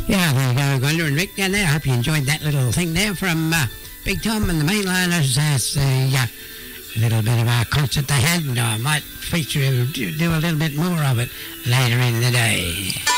Yeah, there you go, Gwenda and Rick down there. I hope you enjoyed that little thing there from Big Tom and the Mainliners as the little bit of our concert they had, and I might feature, do a little bit more of it later in the day.